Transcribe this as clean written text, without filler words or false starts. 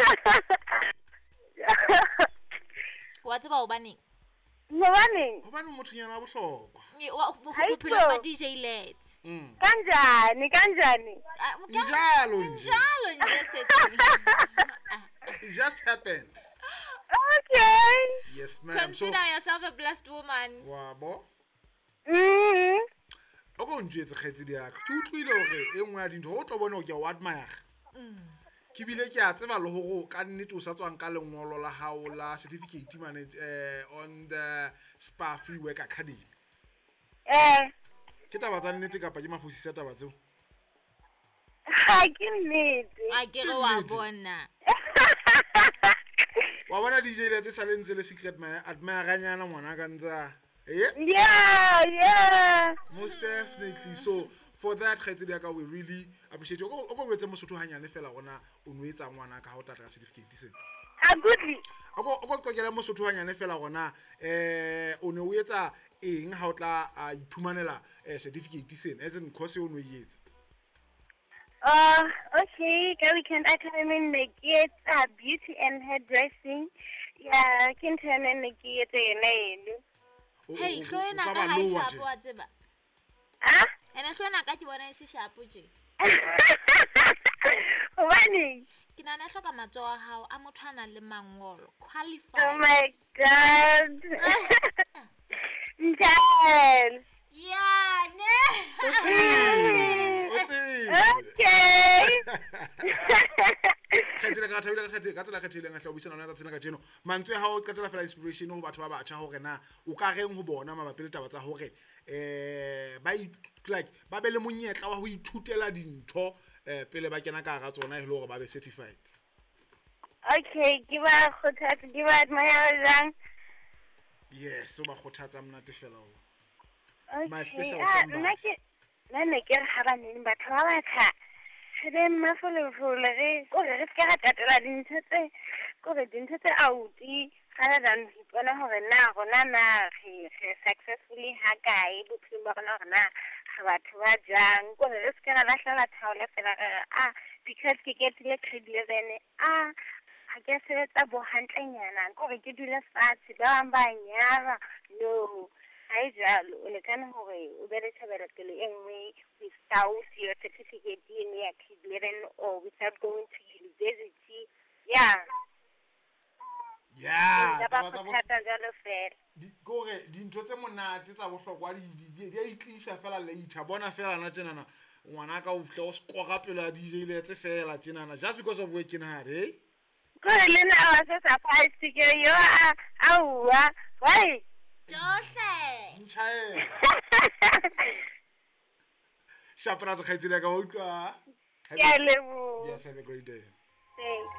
Wa tseba o baneng? Hobane mothonyana wa bohlokwa. Bophelo ba DJ Let's. Kanjani? Njalo nje. It just happened. Okay. Yes, ma'am. Consider yourself a blessed woman. Wabo. Ako njetse kgaitsedi ya ka. Ke utlwile hore e nngwe ya dintho o tlo bona o ke wa admire. Ke bile ke a tseba le hore ka nnete o sa tswang ka lengolo la hao la certificate on the Spa Free Work Academy. Ke taba tsa nnete kapa ke mafosisa taba tseo? Ha ke nnete. A ke re wa bona. Wa bona DJ le tse salentse le secret admire nyana ngwana ka ntsa. Yeah. Most definitely. So for that kgaitsedi ya ka we really appreciate you. O go wetse mosotho hanyane fela gona o nwetsa ngwana ka ha o tla certificate se. Goodly. O go qokela mosotho hanyane fela gona o ne o etsa eng ha o tla iphumanela certificate sena as in course o no yetsa. Okay, ka Weekend Academy ne ke etsa beauty and hairdressing. Yeah, ke ntene ne ke etsa ene. Hey, hlwena ka ha ishapo wa tseba. Ena hlwena ka ke bona e se shapo je. Wani? Ke nana hloka matso a hao a motho ana le mangolo qualified. Oh my god. Njalo. Yeah, ne. Okay. Khaitsedi ka thabile ka tsela khathileng a hlobisana na tsa tsena ka jeno mantswe ha o qetela fela inspiration ho batho ba batjha hore na o ka reng ho bona mabapi le taba tsa hore ba be le monyetla wa ho ithutela dintho pele ba kena ka ga tsona e le hore ba be certified. Okay, ke ba khothatsa ke ba admire jang. Yes, so ba khothatsa mnate fela ho. Okay. My special somebody. Nna ke re ha ba neng batho ba batla re mafolofolo re ska ra tatela dintho tse auti ga dan bona hore na rona na re successfully ha kae bophelo ba rona rona ga batho ba jang re ska ra lahla thaola fela because ke getile grade 11 ha ke sebetsa bo hantlenyana ke dula fatshe ba bang ba nyaba no ha jalo o lekana hore o be le thabela pele engwe without your certificate in your grade 11 or without going to university. Yeah. Ba khothatsa jalo fela. Gore dintho tse monate tsa bohlokwa di a itlisa fela later bona fela na tjena ngwana ka o fitla o skora pele a DJ le tse fela tjena just because of working hard Gore le na wa se surprise ke yo aua why Johle. Nchae. Shapra tsa khaitsedi ka utlwa. Ke a leboha. Yes, have a great day. Thanks.